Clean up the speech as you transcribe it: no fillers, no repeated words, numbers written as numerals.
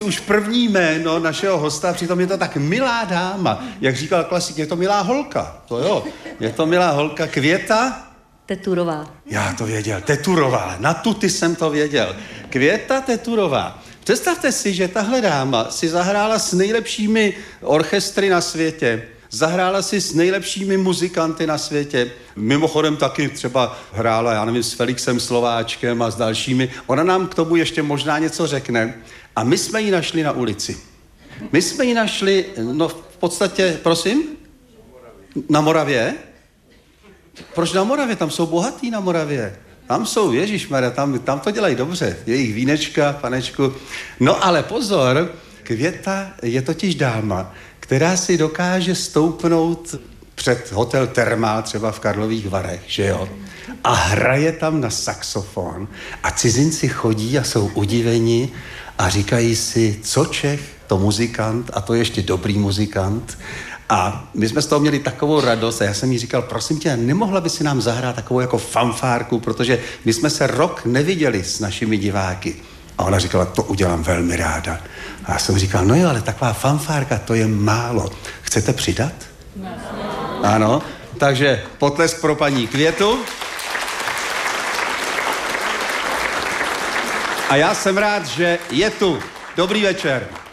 už první jméno našeho hosta, přitom je to tak milá dáma. Jak říkal klasik, je to milá holka. To jo, je to milá holka. Květa Teturová. Já to věděl. Teturová. Na tuty jsem to věděl. Květa Teturová. Představte si, že tahle dáma si zahrála s nejlepšími orchestry na světě. Zahrála si s nejlepšími muzikanty na světě. Mimochodem taky třeba hrála, já nevím, s Felixem Slováčkem a s dalšími. Ona nám k tomu ještě možná něco řekne. A my jsme ji našli na ulici. My jsme ji našli, no v podstatě, prosím? Na Moravě? Proč na Moravě? Tam jsou bohatý na Moravě. Tam jsou, ježišmarja, tam to dělají dobře. Jejich vínečka, panečku. No ale pozor, Květa je totiž dáma, která si dokáže stoupnout před hotel Thermal třeba v Karlových Varech, že jo? A hraje tam na saxofon a cizinci chodí a jsou udiveni a říkají si, co Čech, to muzikant a to ještě dobrý muzikant. A my jsme z toho měli takovou radost a já jsem jí říkal, prosím tě, nemohla by si nám zahrát takovou jako fanfárku, protože my jsme se rok neviděli s našimi diváky. A ona říkala, to udělám velmi ráda. A já jsem říkal, no jo, ale taková fanfárka, to je málo. Chcete přidat? Ne. Ano, takže potlesk pro paní Květu. A já jsem rád, že je tu. Dobrý večer.